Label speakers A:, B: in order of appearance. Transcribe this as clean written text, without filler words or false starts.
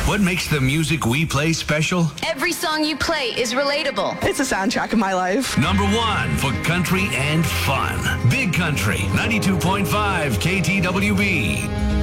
A: What makes the music we play special?
B: Every song you play is relatable.
C: It's a soundtrack of my life.
A: Number one for country and fun. Big Country, 92.5 KTWB.